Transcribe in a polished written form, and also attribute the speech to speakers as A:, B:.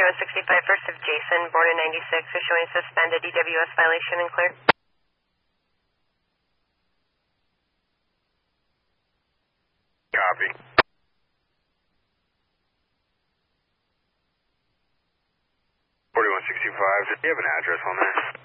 A: 4165 first of Jason, born in 96, is showing suspended EWS violation and clear.
B: Copy. 4165, do you have an address on there?